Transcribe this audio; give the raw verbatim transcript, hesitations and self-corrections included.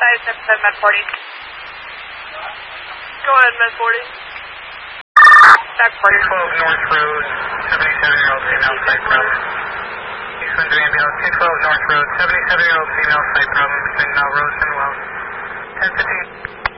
five seven seven Med forty. Go ahead, Med forty. Back forty. two twelve North Road, seventy-seven-year-old female, site problem. East Windsor ambulance, two twelve North Road, seventy-seven-year-old female, site problem between Melrose and Wells. ten fifteen.